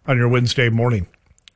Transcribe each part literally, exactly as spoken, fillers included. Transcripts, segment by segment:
on your Wednesday morning.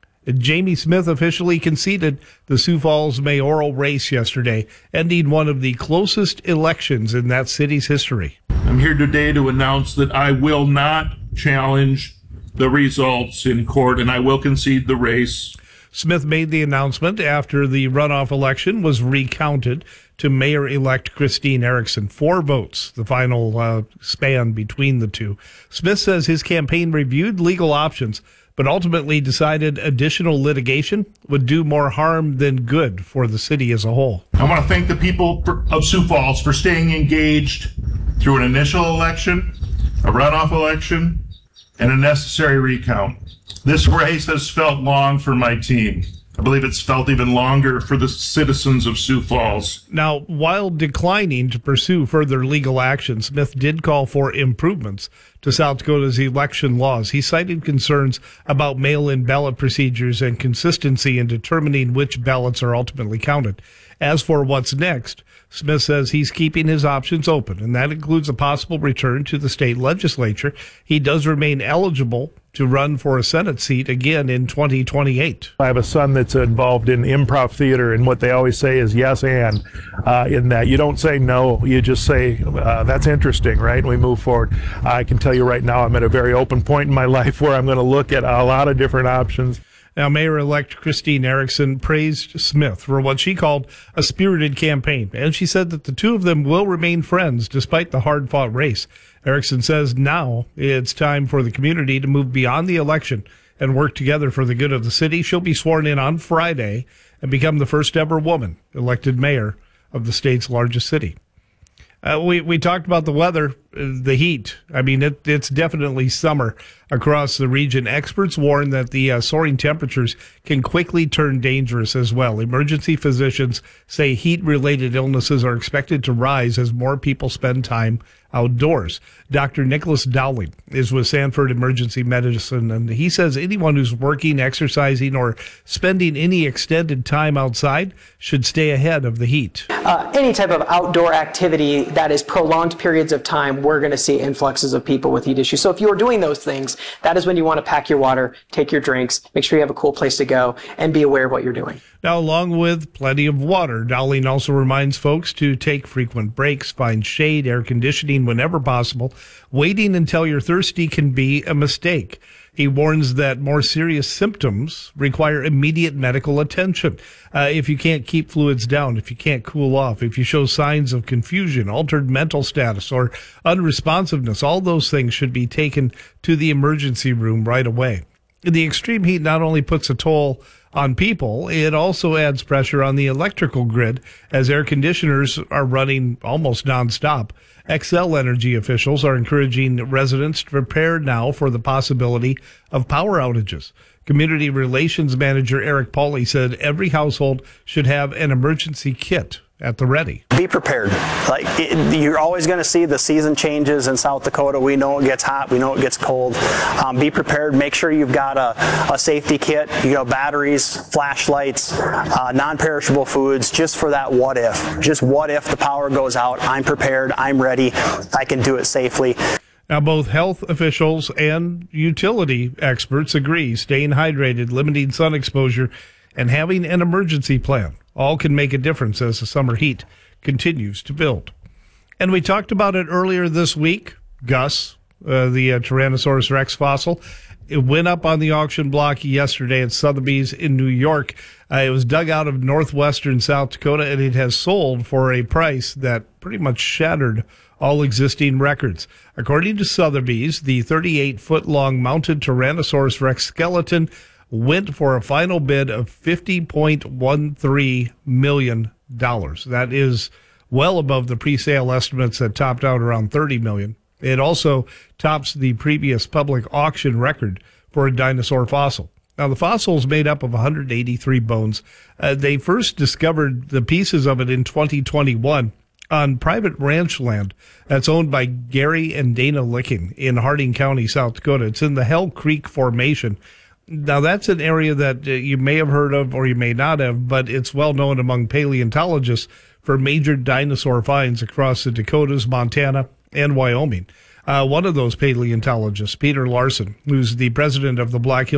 Jamie Smith officially conceded the Sioux Falls mayoral race yesterday, ending one of the closest elections in that city's history. I'm here today to announce that I will not challenge the results in court, and I will concede the race. Smith made the announcement after the runoff election was recounted to Mayor-elect Christine Erickson. Four votes, the final uh, span between the two. Smith says his campaign reviewed legal options, but ultimately decided additional litigation would do more harm than good for the city as a whole. I want to thank the people for, of Sioux Falls for staying engaged through an initial election, a runoff election, and a necessary recount. This race has felt long for my team. I believe it's felt even longer for the citizens of Sioux Falls. Now, while declining to pursue further legal action, Smith did call for improvements to South Dakota's election laws. He cited concerns about mail-in ballot procedures and consistency in determining which ballots are ultimately counted. As for what's next, Smith says he's keeping his options open, and that includes a possible return to the state legislature. He does remain eligible to run for a Senate seat again in twenty twenty-eight. I have a son that's involved in improv theater, and what they always say is yes and, uh, in that you don't say no, you just say, uh, that's interesting, right? And we move forward. I can tell you right now I'm at a very open point in my life where I'm going to look at a lot of different options. Now, Mayor-elect Christine Erickson praised Smith for what she called a spirited campaign, and she said that the two of them will remain friends despite the hard-fought race. Erickson says now it's time for the community to move beyond the election and work together for the good of the city. She'll be sworn in on Friday and become the first ever woman elected mayor of the state's largest city. Uh, we, we talked about the weather, the heat. I mean, it, it's definitely summer across the region. Experts warn that the uh, soaring temperatures can quickly turn dangerous as well. Emergency physicians say heat-related illnesses are expected to rise as more people spend time outdoors. Doctor Nicholas Dowling is with Sanford Emergency Medicine, and he says anyone who's working, exercising, or spending any extended time outside should stay ahead of the heat. Uh, any type of outdoor activity that is prolonged periods of time, we're going to see influxes of people with heat issues. So if you are doing those things, that is when you want to pack your water, take your drinks, make sure you have a cool place to go, and be aware of what you're doing. Now, along with plenty of water, Dowling also reminds folks to take frequent breaks, find shade, air conditioning whenever possible. Waiting until you're thirsty can be a mistake. He warns that more serious symptoms require immediate medical attention. Uh, if you can't keep fluids down, if you can't cool off, if you show signs of confusion, altered mental status, or unresponsiveness, all those things should be taken to the emergency room right away. The extreme heat not only puts a toll on people, it also adds pressure on the electrical grid as air conditioners are running almost nonstop. Xcel Energy officials are encouraging residents to prepare now for the possibility of power outages. Community Relations Manager Eric Pauley said every household should have an emergency kit at the ready. Be prepared. Like it, you're always going to see the season changes in South Dakota. We know it gets hot. We know it gets cold. Um, be prepared. Make sure you've got a, a safety kit. You know, batteries, flashlights, uh, non-perishable foods, just for that what if. Just what if the power goes out? I'm prepared. I'm ready. I can do it safely. Now, both health officials and utility experts agree staying hydrated, limiting sun exposure, and having an emergency plan all can make a difference as the summer heat continues to build. And we talked about it earlier this week. Gus, uh, the uh, Tyrannosaurus Rex fossil, it went up on the auction block yesterday at Sotheby's in New York. Uh, it was dug out of northwestern South Dakota, and it has sold for a price that pretty much shattered all existing records. According to Sotheby's, the thirty-eight foot long mounted Tyrannosaurus Rex skeleton went for a final bid of fifty point one three million dollars. That is well above the pre-sale estimates that topped out around thirty million dollars. It also tops the previous public auction record for a dinosaur fossil. Now, the fossil is made up of one hundred eighty-three bones. Uh, they first discovered the pieces of it in twenty twenty-one on private ranch land that's owned by Gary and Dana Licking in Harding County, South Dakota. It's in the Hell Creek Formation. Now, that's an area that uh, you may have heard of or you may not have, but it's well known among paleontologists for major dinosaur finds across the Dakotas, Montana, and Wyoming. Uh, one of those paleontologists, Peter Larson, who's the president of the Black Hills